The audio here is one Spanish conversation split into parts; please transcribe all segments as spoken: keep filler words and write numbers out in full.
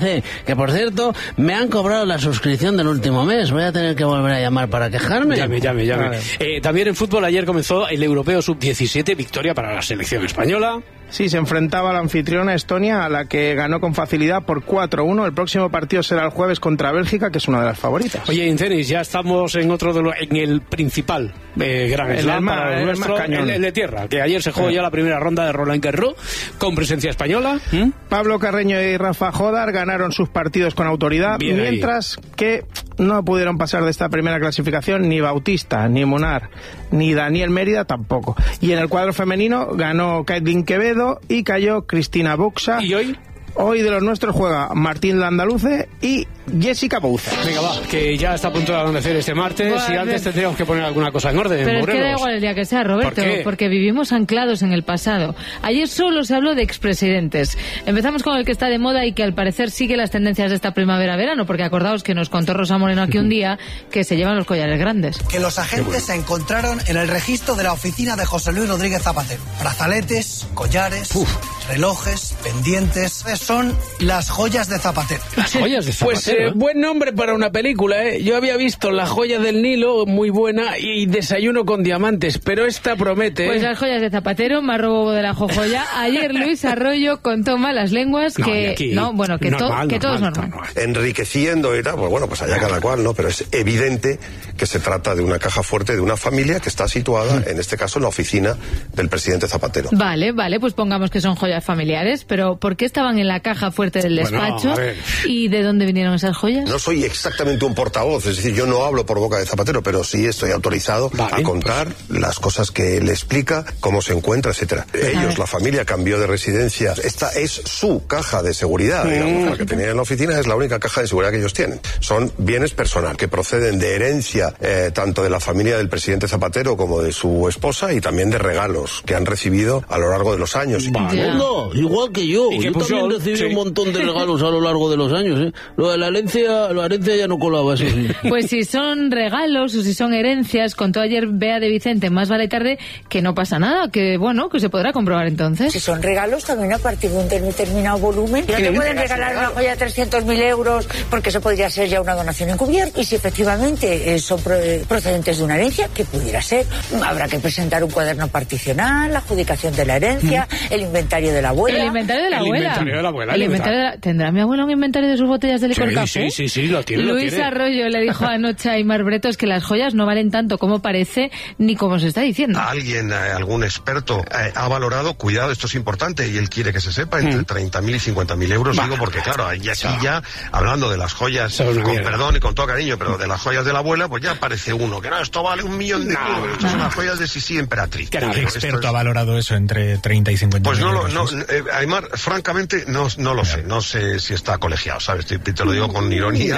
C, que por cierto, me han cobrado la suscripción del último mes. Voy a tener que volver a llamar para quejarme. Llame, llame, llame. Eh, también en fútbol ayer comenzó el Europeo sub diecisiete, victoria para la selección española. Sí, se enfrentaba a la anfitriona Estonia, a la que ganó con facilidad por cuatro uno. El próximo partido será el jueves contra Bélgica, que es una de las favoritas. Oye, en tenis ya estamos en otro de los, en el principal eh, Gran Slam para el nuestro, el, el de tierra, que ayer se jugó sí. ya la primera ronda de Roland Garros con presencia española. ¿Mm? Pablo Carreño y Rafa Jodar ganaron sus partidos con autoridad, Bien mientras ahí. que no pudieron pasar de esta primera clasificación ni Bautista, ni Munar, ni Daniel Mérida tampoco. Y en el cuadro femenino ganó Caitlin Quevedo y cayó Cristina Buxa. ¿Y hoy? Hoy de los nuestros juega Martín Landaluce y Jessica Bouza. Venga, va, que ya está a punto de amanecer este martes. Bueno, y antes tendríamos que poner alguna cosa en orden. Pero Morelos. Es que da igual el día que sea, Roberto, ¿Por porque vivimos anclados en el pasado. Ayer solo se habló de expresidentes. Empezamos con el que está de moda y que al parecer sigue las tendencias de esta primavera-verano, porque acordaos que nos contó Rosa Moreno aquí un día que se llevan los collares grandes. Que los agentes bueno. se encontraron en el registro de la oficina de José Luis Rodríguez Zapatero. Brazaletes, collares, Uf. relojes, pendientes... Son las joyas de Zapatero. Las joyas de Zapatero. Pues eh, buen nombre para una película, ¿eh? Yo había visto Las joyas del Nilo, muy buena, y Desayuno con diamantes, pero esta promete. ¿eh? Pues Las joyas de Zapatero, más robo de la jojoya. Ayer Luis Arroyo contó malas lenguas no, que aquí, no, bueno, que, normal, to, que todo es normal, normal. normal. Enriqueciendo y tal, pues bueno, pues allá cada cual, ¿no? Pero es evidente que se trata de una caja fuerte de una familia que está situada, en este caso, en la oficina del presidente Zapatero. Vale, vale, pues pongamos que son joyas familiares, pero ¿por qué estaban en la caja fuerte del despacho? Bueno, ¿y de dónde vinieron esas joyas? No soy exactamente un portavoz, es decir, yo no hablo por boca de Zapatero, pero sí estoy autorizado vale, a contar pues. las cosas que él explica, cómo se encuentra, etcétera. Ellos, la familia, cambió de residencia. Esta es su caja de seguridad, digamos, la que tenían en la oficina es la única caja de seguridad que ellos tienen. Son bienes personales que proceden de herencia eh, tanto de la familia del presidente Zapatero como de su esposa y también de regalos que han recibido a lo largo de los años. Vale. No, igual que yo. Yo también recibí sí. un montón de regalos a lo largo de los años, ¿eh? Lo de la herencia, la herencia ya no colaba, eso sí. Pues si son regalos o si son herencias, contó ayer Bea de Vicente, más vale tarde, que no pasa nada, que bueno, que se podrá comprobar entonces. Si son regalos, también a partir de un determinado volumen. No te pueden regalar una joya de trescientos mil euros porque eso podría ser ya una donación encubierta. Y si efectivamente eh, son pro procedentes de una herencia, que pudiera ser, habrá que presentar un cuaderno particional, la adjudicación de la herencia, mm. el inventario de la abuela. El inventario de la el abuela. Inventario de la abuela. El inventario de la... ¿Tendrá mi abuela un inventario de sus botellas de licor sí, café? Sí, sí, sí, lo tiene. Luis lo tiene. Arroyo le dijo anoche a Aimar Bretos que las joyas no valen tanto como parece ni como se está diciendo. Alguien, eh, algún experto, eh, ha valorado, cuidado, esto es importante y él quiere que se sepa, entre mm. treinta mil y cincuenta mil euros, bah. digo, porque claro, y así ya, hablando de las joyas, con mierda. perdón y con todo cariño, pero de las joyas de la abuela, pues ya aparece uno, que no, esto vale un millón de euros, no, esto no. son las joyas de Sisi Emperatriz. ¿Qué experto es... ha valorado eso entre treinta y cincuenta pues mil no, euros? Pues no, eh, Aimar, francamente, no, no lo sé, no sé si está colegiado, ¿sabes? Te, te lo digo con ironía.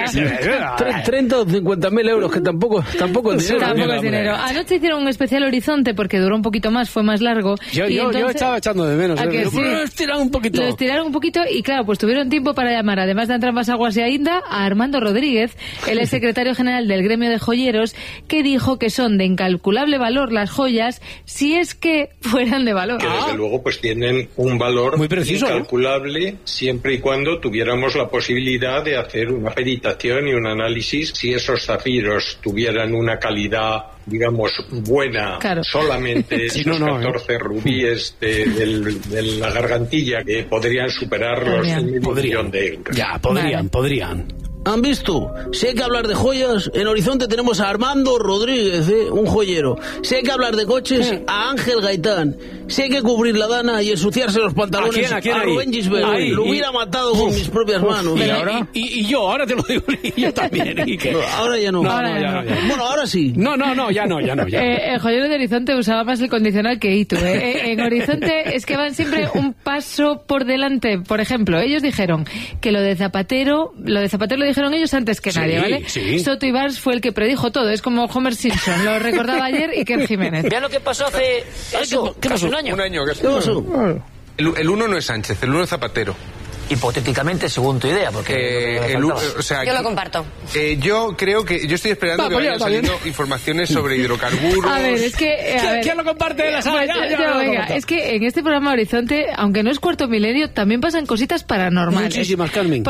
treinta o cincuenta mil euros, que tampoco, tampoco es dinero. Tampoco es dinero. Anoche hicieron un especial Horizonte porque duró un poquito más, fue más largo. Yo, y yo, entonces, yo estaba echando de menos. ¿A ¿eh? que sí? Lo estiraron un poquito. Lo estiraron un poquito y claro, pues tuvieron tiempo para llamar, además de Entrambas Aguas y Ainda, a Armando Rodríguez, el ex secretario general del gremio de joyeros, que dijo que son de incalculable valor las joyas si es que fueran de valor. Que desde luego pues tienen un valor muy preciso, incalculable, ¿eh? siempre y cuando tuviéramos la posibilidad de hacer una peritación y un análisis si esos zafiros tuvieran una calidad, digamos, buena, claro. solamente sí, esos no, no, catorce ¿eh? rubíes de, de, de la gargantilla que podrían superar podrían. los un millón de euros. Ya, podrían, vale. podrían. ¿Han visto? Si hay que hablar de joyas, en Horizonte tenemos a Armando Rodríguez, ¿eh? un joyero. Si hay que hablar de coches, a Ángel Gaitán. Si hay que cubrir la dana y ensuciarse los pantalones, ¿A, quién, a, quién a Rubén Gisbert. Lo hubiera y... matado con Uf. mis propias manos. ¿Y, ahora? Y, y, y yo, ahora te lo digo, y yo también. ¿Y qué? No, ahora ya no. No, ahora no, ya no. no, ya. Bueno, ahora sí. No, no, no, ya no, ya no. Ya. Eh, el joyero de Horizonte usaba más el condicional que Itu. ¿eh? En Horizonte es que van siempre un paso por delante. Por ejemplo, ellos dijeron que lo de Zapatero, lo de Zapatero lo dijeron ellos antes que sí, nadie, ¿vale? Sí. Soto Ibars fue el que predijo todo. Es como Homer Simpson, lo recordaba ayer Iker Jiménez. Vean lo que pasó hace eso, ¿Qué pasó? un año. Un año, ¿Qué pasó? El, el uno no es Sánchez, el uno es Zapatero. Hipotéticamente, según tu idea, porque eh, el, o sea, yo lo comparto. Eh, yo creo que yo estoy esperando Va, que vayan saliendo informaciones sobre hidrocarburos. A ver, es que eh, a ver, ¿quién lo comparte de la sala? Pues, ya, ya, yo, lo venga, es que en este programa Horizonte, aunque no es Cuarto Milenio, también pasan cositas paranormales. Muchísimas, Carmen.